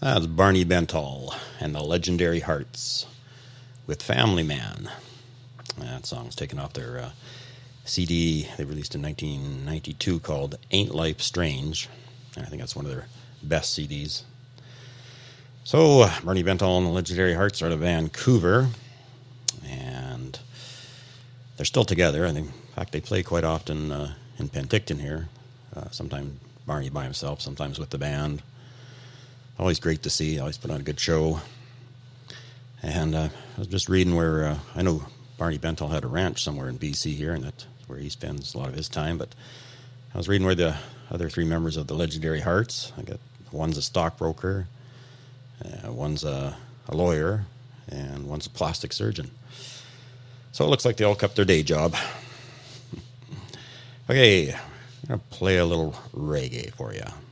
That's Barney Bentall and the Legendary Hearts with Family Man. That song's taken off their CD they released in 1992 called Ain't Life Strange. I think that's one of their best CDs. So, Barney Bentall and the Legendary Hearts are out of Vancouver, and they're still together. And in fact, they play quite often in Penticton here. Sometimes Barney by himself, sometimes with the band. Always great to see. Always put on a good show. And I was just reading where I know Barney Bentall had a ranch somewhere in BC here, and that's where he spends a lot of his time. But I was reading where the other three members of the Legendary Hearts, I got one's a stockbroker, one's a lawyer, and one's a plastic surgeon. So it looks like they all kept their day job. Okay, I'm going to play a little reggae for you.